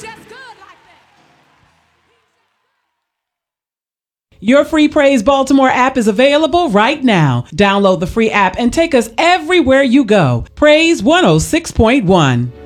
Your free Praise Baltimore app is available right now. Download the free app and take us everywhere you go. Praise 106.1.